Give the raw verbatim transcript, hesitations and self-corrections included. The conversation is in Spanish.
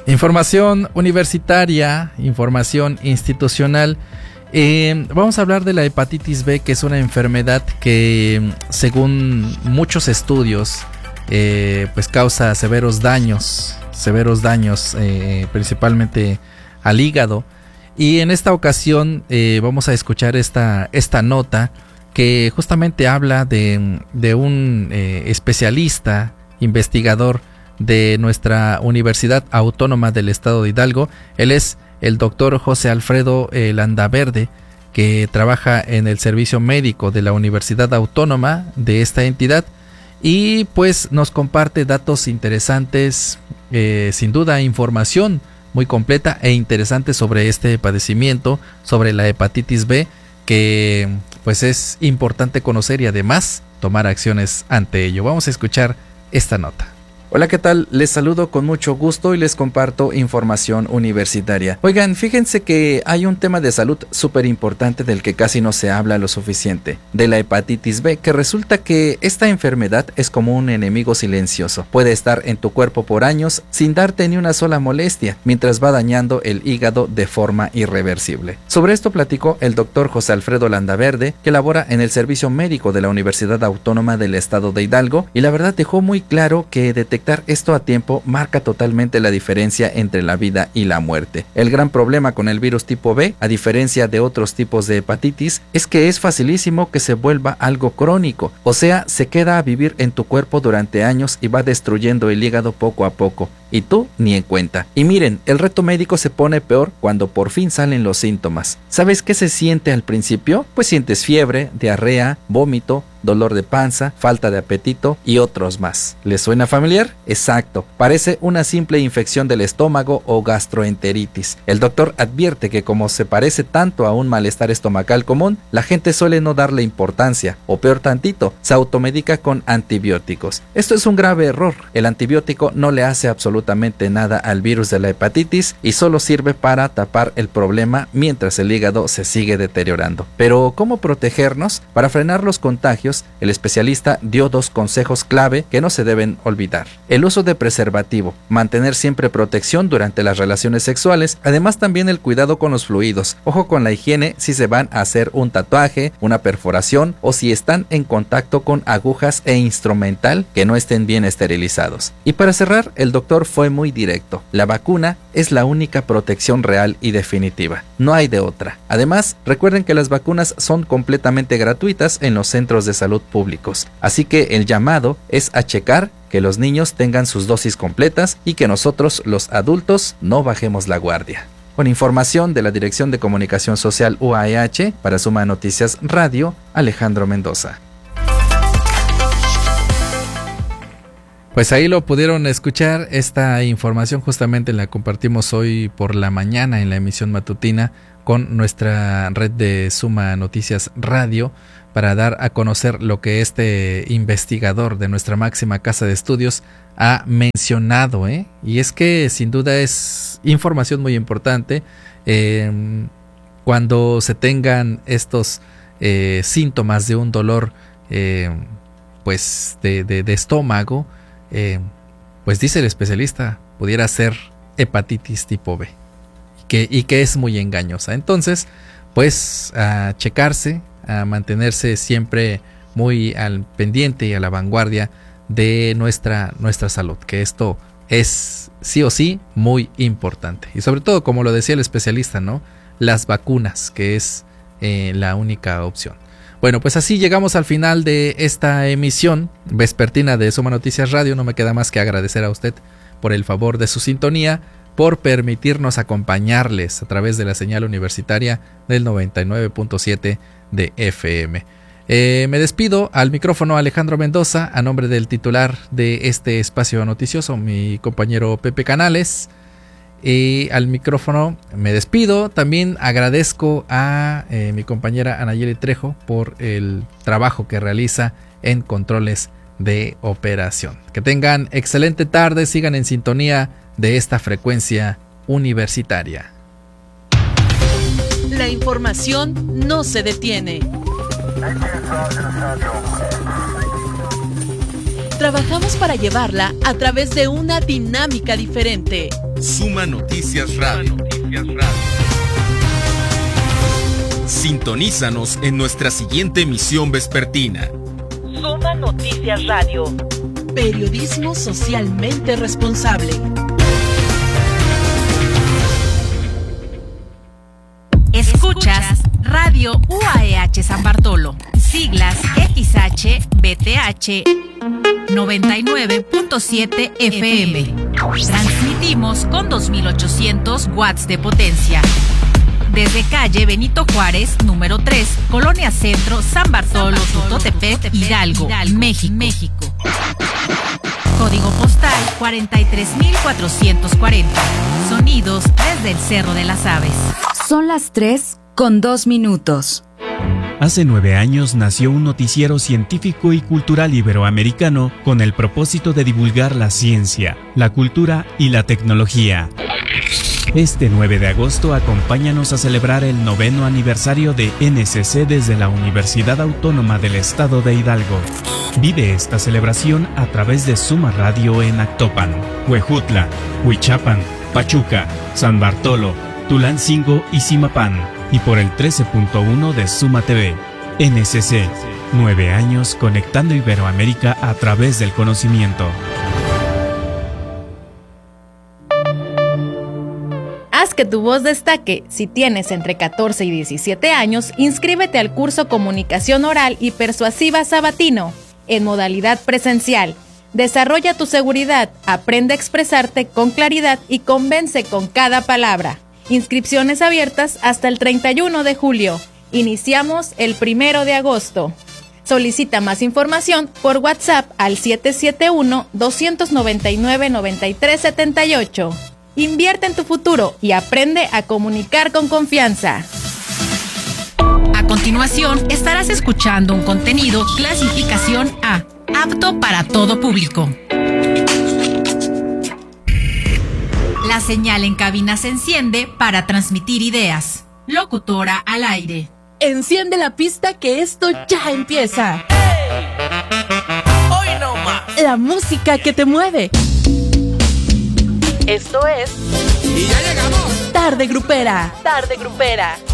Información universitaria, información institucional. Eh, vamos a hablar de la hepatitis B, que es una enfermedad que, según muchos estudios, eh, pues causa severos daños, severos daños, eh, principalmente al hígado. Y en esta ocasión eh, vamos a escuchar esta, esta nota que justamente habla de, de un eh, especialista, investigador de nuestra Universidad Autónoma del Estado de Hidalgo. Él es el doctor José Alfredo eh, Landaverde, que trabaja en el servicio médico de la Universidad Autónoma de esta entidad, y pues nos comparte datos interesantes, eh, sin duda información muy completa e interesante sobre este padecimiento, sobre la hepatitis B, que pues es importante conocer y además tomar acciones ante ello. Vamos a escuchar esta nota. Hola, ¿qué tal? Les saludo con mucho gusto y les comparto información universitaria. Oigan, fíjense que hay un tema de salud súper importante del que casi no se habla lo suficiente, de la hepatitis B, que resulta que esta enfermedad es como un enemigo silencioso. Puede estar en tu cuerpo por años sin darte ni una sola molestia, mientras va dañando el hígado de forma irreversible. Sobre esto platicó el doctor José Alfredo Landaverde, que labora en el servicio médico de la Universidad Autónoma del Estado de Hidalgo, y la verdad dejó muy claro que detectar esto a tiempo marca totalmente la diferencia entre la vida y la muerte. El gran problema con el virus tipo B, a diferencia de otros tipos de hepatitis, es que es facilísimo que se vuelva algo crónico, o sea, se queda a vivir en tu cuerpo durante años y va destruyendo el hígado poco a poco, y tú ni en cuenta. Y miren, el reto médico se pone peor cuando por fin salen los síntomas. ¿Sabes qué se siente al principio? Pues sientes fiebre, diarrea, vómito, dolor de panza, falta de apetito y otros más. ¿Les suena familiar? Exacto, parece una simple infección del estómago o gastroenteritis. El doctor advierte que como se parece tanto a un malestar estomacal común, la gente suele no darle importancia, o peor tantito, se automedica con antibióticos. Esto es un grave error. El antibiótico no le hace absolutamente nada al virus de la hepatitis y solo sirve para tapar el problema mientras el hígado se sigue deteriorando. Pero ¿cómo protegernos? Para frenar los contagios, el especialista dio dos consejos clave que no se deben olvidar. El uso de preservativo, mantener siempre protección durante las relaciones sexuales, además también el cuidado con los fluidos. Ojo con la higiene si se van a hacer un tatuaje, una perforación o si están en contacto con agujas e instrumental que no estén bien esterilizados. Y para cerrar, el doctor fue muy directo. La vacuna es la única protección real y definitiva. No hay de otra. Además, recuerden que las vacunas son completamente gratuitas en los centros de salud públicos. Así que el llamado es a checar que los niños tengan sus dosis completas y que nosotros, los adultos, no bajemos la guardia. Con información de la Dirección de Comunicación Social U A E H, para Suma Noticias Radio, Alejandro Mendoza. Pues ahí lo pudieron escuchar. Esta información justamente la compartimos hoy por la mañana en la emisión matutina con nuestra red de Suma Noticias Radio, para dar a conocer lo que este investigador de nuestra máxima casa de estudios ha mencionado, ¿eh? Y es que sin duda es información muy importante. Eh, cuando se tengan estos eh, síntomas de un dolor eh, pues de, de, de estómago, eh, pues dice el especialista, pudiera ser hepatitis tipo B, y que, y que es muy engañosa. Entonces, pues a checarse, a mantenerse siempre muy al pendiente y a la vanguardia de nuestra, nuestra salud, que esto es sí o sí muy importante. Y sobre todo, como lo decía el especialista, ¿no? Las vacunas, que es eh, la única opción. Bueno, pues así llegamos al final de esta emisión vespertina de Suma Noticias Radio. No me queda más que agradecer a usted por el favor de su sintonía, por permitirnos acompañarles a través de la señal universitaria del noventa y nueve punto siete de F M. Eh, me despido al micrófono Alejandro Mendoza, a nombre del titular de este espacio noticioso, mi compañero Pepe Canales. Y al micrófono me despido. También agradezco a eh, mi compañera Anayeli Trejo por el trabajo que realiza en controles de operación. Que tengan excelente tarde, sigan en sintonía de esta frecuencia universitaria. La información no se detiene. trabajamos para llevarla a través de una dinámica diferente. Suma Noticias Radio. Sintonízanos en nuestra siguiente emisión vespertina. Suma Noticias Radio. Periodismo socialmente responsable. Escuchas Radio U A E H San Bartolo, siglas X H B T H noventa y nueve punto siete F M. Transmitimos con dos mil ochocientos watts de potencia. Desde calle Benito Juárez, número tres, Colonia Centro, San Bartolo, Tutotepec, Hidalgo, México. México. Código postal cuarenta y tres mil cuatrocientos cuarenta. Sonidos desde el Cerro de las Aves. Son las tres con dos minutos. Hace nueve años nació un noticiero científico y cultural iberoamericano con el propósito de divulgar la ciencia, la cultura y la tecnología. Este nueve de agosto acompáñanos a celebrar el noveno aniversario de N C C desde la Universidad Autónoma del Estado de Hidalgo. Vive esta celebración a través de Suma Radio en Actopan, Huejutla, Huichapan, Pachuca, San Bartolo, Tulancingo y Zimapán, y por el trece punto uno de Suma T V. N C C, nueve años conectando Iberoamérica a través del conocimiento. Haz que tu voz destaque. Si tienes entre catorce y diecisiete años, inscríbete al curso Comunicación Oral y Persuasiva Sabatino, en modalidad presencial. Desarrolla tu seguridad, aprende a expresarte con claridad y convence con cada palabra. Inscripciones abiertas hasta el treinta y uno de julio. Iniciamos el primero de agosto. Solicita más información por WhatsApp al siete siete uno, dos nueve nueve, nueve tres siete ocho. Invierte en tu futuro y aprende a comunicar con confianza. A continuación, estarás escuchando un contenido clasificación A, apto para todo público. La señal en cabina se enciende para transmitir ideas. Locutora al aire. Enciende la pista que esto ya empieza. ¡Hey! Hoy no más. La música que te mueve. Esto es... ¡Y ya llegamos! Tarde Grupera. Tarde Grupera.